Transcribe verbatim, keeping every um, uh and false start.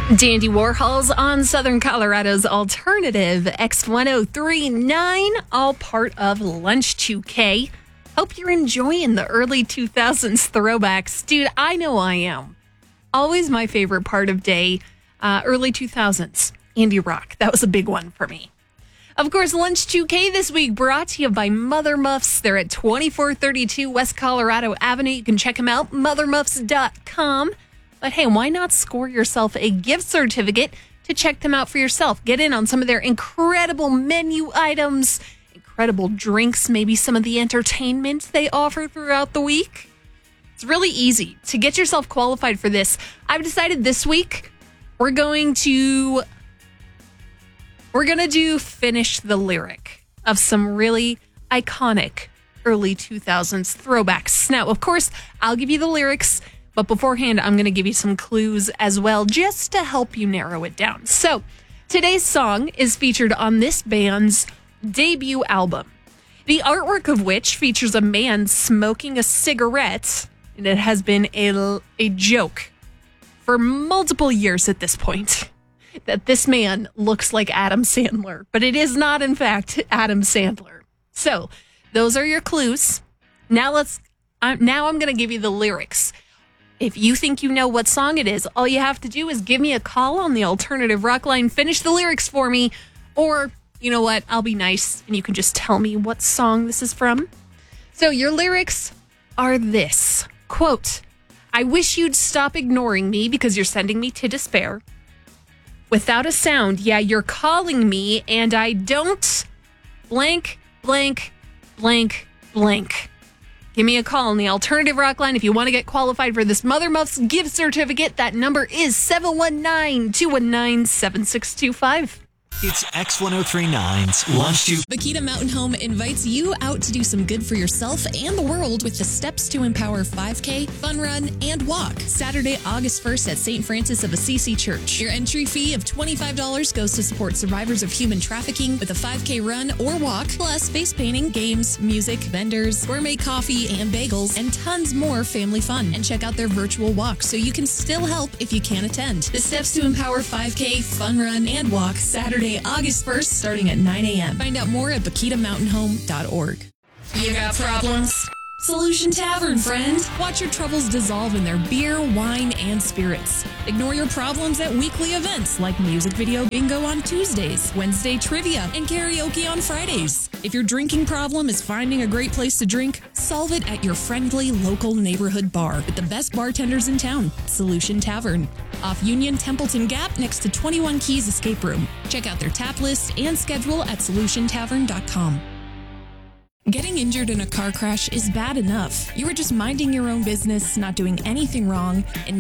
Dandy Warhols on Southern Colorado's alternative X ten thirty-nine, all part of Lunch two K. Hope you're enjoying the early two thousands throwbacks. Dude, I know I am. Always my favorite part of day, uh, early two thousands. Indie rock. That was a big one for me. Of course, Lunch two K this week brought to you by Mother Muffs. They're at twenty-four thirty-two West Colorado Avenue. You can check them out, mother muffs dot com. But hey, why not score yourself a gift certificate to check them out for yourself? Get in on some of their incredible menu items, incredible drinks, maybe some of the entertainment they offer throughout the week. It's really easy to get yourself qualified for this. I've decided this week we're going to we're going to do Finish the Lyric of some really iconic early two thousands throwbacks. Now, of course, I'll give you the lyrics. But beforehand, I'm going to give you some clues as well, just to help you narrow it down. So, today's song is featured on this band's debut album, the artwork of which features a man smoking a cigarette, and it has been a, a joke for multiple years at this point that this man looks like Adam Sandler, but it is not, in fact, Adam Sandler. So, those are your clues. Now let's. Uh, now I'm going to give you the lyrics. If you think you know what song it is, all you have to do is give me a call on the alternative rock line, finish the lyrics for me, or, you know what, I'll be nice and you can just tell me what song this is from. So your lyrics are this, quote, I wish you'd stop ignoring me because you're sending me to despair. Without a sound, yeah, you're calling me and I don't blank, blank, blank, blank. Give me a call on the alternative rock line if you want to get qualified for this Mother Muffs gift certificate. That number is seven one nine, two one nine, seven six two five. It's X ten thirty-nine's Lunch two. Vaquita Mountain Home invites you out to do some good for yourself and the world with the Steps to Empower five K, Fun Run, and Walk. Saturday, August first at Saint Francis of Assisi Church. Your entry fee of twenty-five dollars goes to support survivors of human trafficking with a five K run or walk, plus face painting, games, music, vendors, gourmet coffee and bagels, and tons more family fun. And check out their virtual walk so you can still help if you can't attend. The Steps to Empower five K, Fun Run, and Walk, Saturday, August first, starting at nine a.m. Find out more at vaquita mountain home dot org. You got problems? Solution Tavern, friend. Watch your troubles dissolve in their beer, wine, and spirits. Ignore your problems at weekly events like music video bingo on Tuesdays, Wednesday trivia, and karaoke on Fridays. If your drinking problem is finding a great place to drink, solve it at your friendly local neighborhood bar with the best bartenders in town, Solution Tavern. Off Union Templeton Gap next to twenty-one Keys Escape Room. Check out their tap list and schedule at solution tavern dot com. Getting injured in a car crash is bad enough. You were just minding your own business, not doing anything wrong, and